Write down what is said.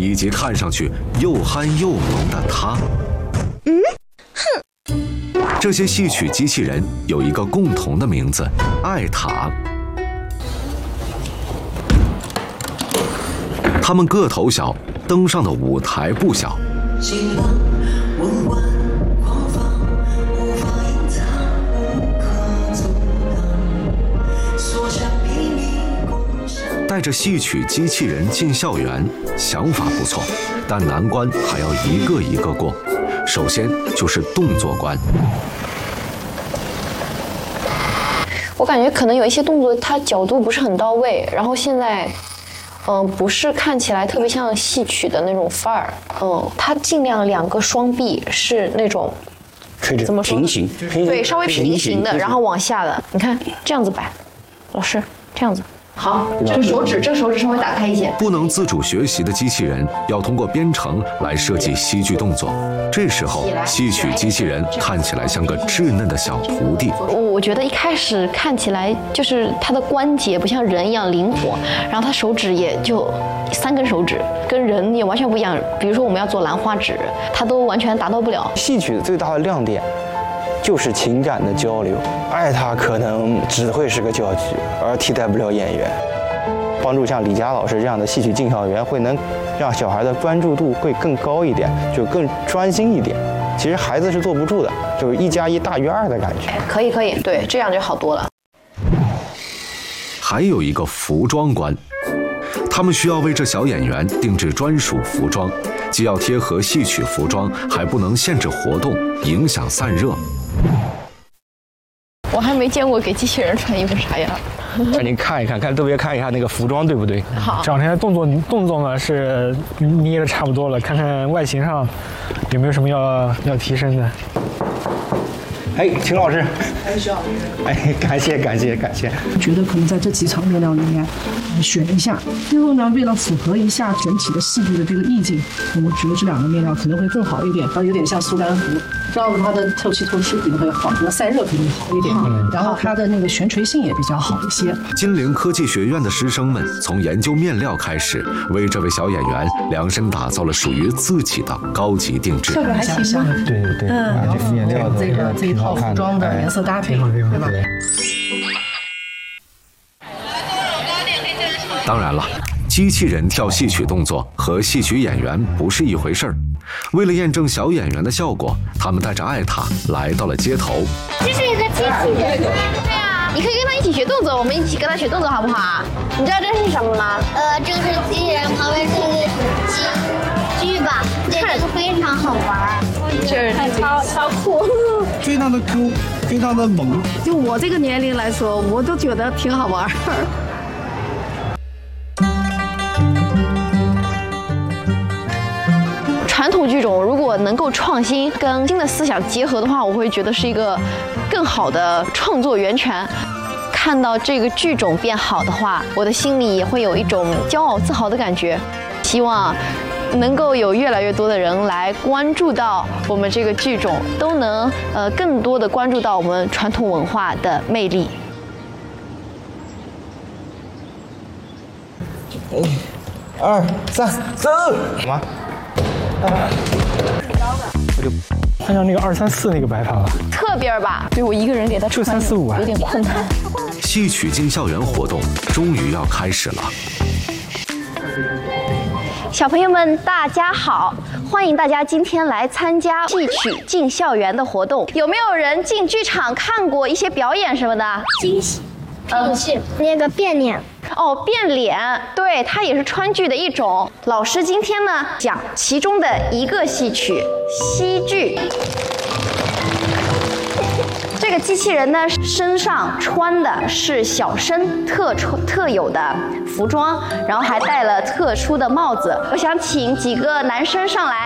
以及看上去又憨又萌的他。这些戏曲机器人有一个共同的名字——艾塔。他们个头小，登上的舞台不小。带着戏曲机器人进校园，想法不错，但难关还要一个一个过。首先就是动作关。 我感觉可能有一些动作它角度不是很到位，然后现在不是看起来特别像戏曲的那种范儿。它尽量两个双臂是那种怎么说平行， 对，稍微平行的，然后往下的。你看这样子摆，老师这样子。好，这个手指稍微打开一些。 不能自主学习的机器人要通过编程来设计戏剧动作，这时候戏曲机器人看起来像个稚嫩的小徒弟。 我觉得一开始看起来就是它的关节不像人一样灵活，然后它手指也就3根手指，跟人也完全不一样。比如说我们要做兰花指，它都完全达到不了。 戏曲最大的亮点就是情感的交流，艾塔可能只会是个教具，而替代不了演员。帮助像李佳老师这样的戏曲进校园，会能让小孩的专注度会更高一点，就更专心一点。其实孩子是坐不住的，就是1+1大于2的感觉。 可以，对，这样就好多了。 还有一个服装关，他们需要为这小演员定制专属服装，既要贴合戏曲服装，还不能限制活动，影响散热。 我还没见过给机器人穿衣服啥样。 让您看一看，特别看一下那个服装对不对？ 好， 这两天动作呢是捏的差不多了，看看外形上有没有什么要提升的。 哎，秦老师， 徐老师， 哎，感谢。 觉得可能在这几场面料里面选一下，最后呢，为了符合一下整体的戏剧的这个意境，我们觉得这2个面料可能会更好一点，它有点像苏丹服，这样子它的透气可能会好，那散热可能会好一点，然后它的那个悬垂性也比较好一些。 金陵科技学院的师生们从研究面料开始，为这位小演员量身打造了属于自己的高级定制。 这个还行吗？ 对，这个面料的这一套服装的颜色搭配，对吧？ 当然了，机器人跳戏曲动作和戏曲演员不是一回事儿。为了验证小演员的效果，他们带着艾塔来到了街头。 这是一个机器人。对啊， 你可以跟他一起学动作，我们一起跟他学动作好不好？你知道这是什么吗？ 这个是机器人，旁边是一个剧吧，这个非常好玩。 这超酷， 非常的酷，非常的萌。 就我这个年龄来说，我都觉得挺好玩。 传统剧种如果能够创新，跟新的思想结合的话，我会觉得是一个更好的创作源泉。看到这个剧种变好的话，我的心里也会有一种骄傲自豪的感觉。希望能够有越来越多的人来关注到我们这个剧种，都能更多的关注到我们传统文化的魅力。 1、2、3，走！什么？ 我就换上那个2、3、4那个摆法了， 侧边吧，对我一个人给他就3、4、5啊， 有点困难。 戏曲进校园活动终于要开始了。 小朋友们，大家好！欢迎大家今天来参加戏曲进校园的活动。有没有人进剧场看过一些表演什么的？ 惊喜，那个变脸。 哦，变脸，对，它也是川剧的一种。老师今天呢讲其中的一个戏曲西剧。这个机器人呢身上穿的是小生特有的服装，然后还戴了特殊的帽子。我想请几个男生上来。